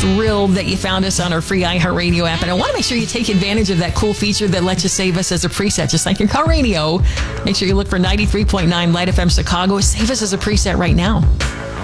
thrilled that you found us on our free iHeartRadio app. And I want to make sure you take advantage of that cool feature that lets you save us as a preset, just like your car radio. Make sure you look for 93.9 Light FM Chicago. Save us as a preset right now.